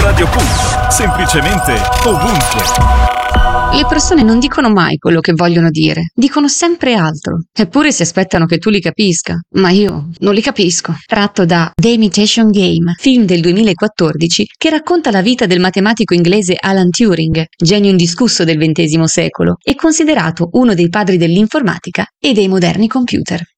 Radio Punto, semplicemente ovunque. Le persone non dicono mai quello che vogliono dire, dicono sempre altro, eppure si aspettano che tu li capisca, ma io non li capisco. Tratto da The Imitation Game, film del 2014 che racconta la vita del matematico inglese Alan Turing, genio indiscusso del XX secolo e considerato uno dei padri dell'informatica e dei moderni computer.